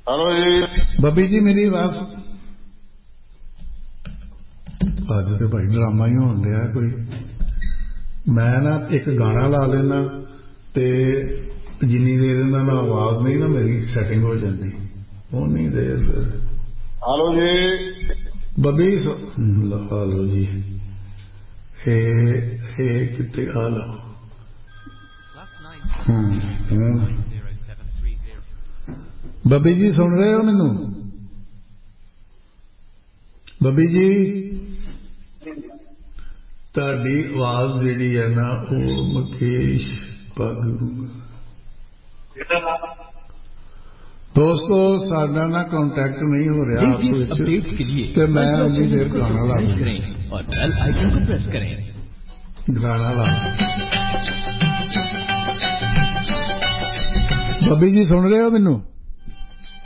hello जी बबी जी मेरी आवाज अज तो भाई ड्रामा ही होन दिया कोई मैं ना एक गाना ला लेना ते जिन्नी देर ना आवाज नहीं ना मेरी सैटिंग हो जाती उन्नी देर फिर हेलो जी बबी हेलो जी हे कितने हेलो बबी जी सुन रहे हो मैनू बबी जी ताड़ी आवाज जी है ना वो मुकेश दोस्तों साडा ना कांटेक्ट नहीं हो रहा अपडेट्स के लिए तो मैं उन्नी देर गाना ला करें और बेल आइकन को प्रेस करें गाना ला बबी जी सुन रहे हो मैनू